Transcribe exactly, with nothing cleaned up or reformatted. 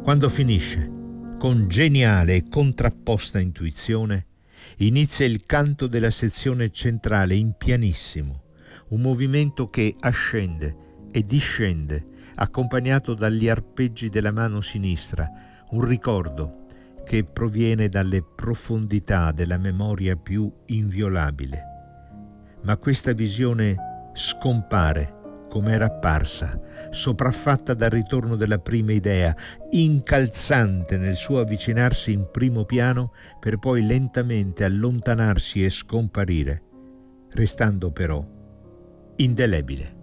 Quando finisce, con geniale e contrapposta intuizione, inizia il canto della sezione centrale in pianissimo, un movimento che ascende e discende, accompagnato dagli arpeggi della mano sinistra, un ricordo che proviene dalle profondità della memoria più inviolabile. Ma questa visione scompare come era apparsa, sopraffatta dal ritorno della prima idea, incalzante nel suo avvicinarsi in primo piano per poi lentamente allontanarsi e scomparire, restando però indelebile.